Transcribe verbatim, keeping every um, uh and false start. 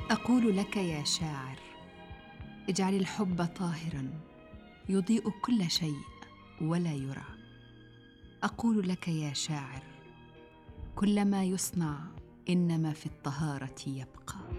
أقول لك يا شاعر: اجعل الحب طاهراً يضيء كل شيء ولا يرى. أقول لك يا شاعر: كل ما يصنع إنما في الطهارة يبقى.